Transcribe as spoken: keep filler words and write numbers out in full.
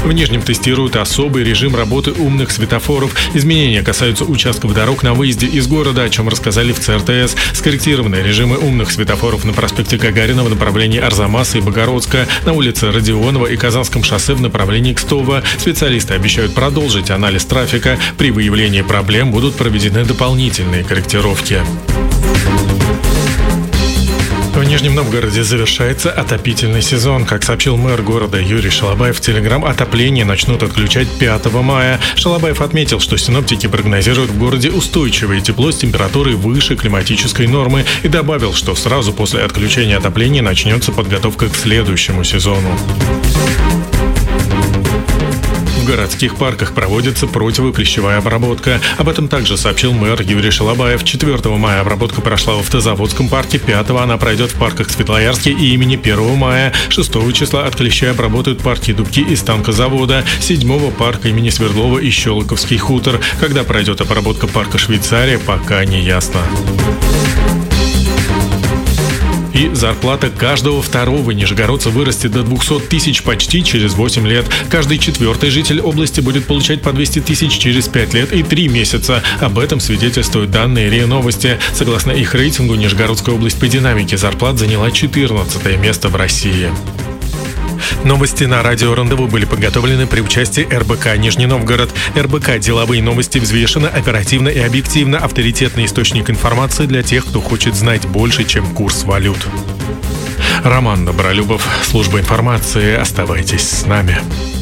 В Нижнем тестируют особый режим работы умных светофоров. Изменения касаются участков дорог на выезде из города, о чем рассказали в ЦРТС. Скорректированы режимы умных светофоров на проспекте Гагарина в направлении Арзамаса и Богородска, на улице Родионова и Казанском шоссе в направлении Кстово. Специалисты обещают продолжить анализ трафика. При выявлении проблем будут проведены дополнительные корректировки. В Нижнем Новгороде завершается отопительный сезон. Как сообщил мэр города Юрий Шалабаев в Телеграм, отопление начнут отключать пятого мая. Шалабаев отметил, что синоптики прогнозируют в городе устойчивое тепло с температурой выше климатической нормы, и добавил, что сразу после отключения отопления начнется подготовка к следующему сезону. В городских парках проводится противоклещевая обработка. Об этом также сообщил мэр Юрий Шалабаев. четвёртого мая обработка прошла в Автозаводском парке, пятого она пройдет в парках Светлоярске и имени первого мая. шестого числа от клеща обработают парки Дубки и Станкозавода, седьмого парк имени Свердлова и Щелоковский хутор. Когда пройдет обработка парка Швейцария, пока не ясно. И зарплата каждого второго нижегородца вырастет до двухсот тысяч почти через восемь лет. Каждый четвертый житель области будет получать по двести тысяч через пять лет и три месяца. Об этом свидетельствуют данные РИА Новости. Согласно их рейтингу, Нижегородская область по динамике зарплат заняла четырнадцатое место в России. Новости на радио Рандеву были подготовлены при участии эр бэ ка Нижний Новгород. эр бэ ка «Деловые новости» взвешенно, оперативно и объективно. Авторитетный источник информации для тех, кто хочет знать больше, чем курс валют. Роман Добролюбов, служба информации. Оставайтесь с нами.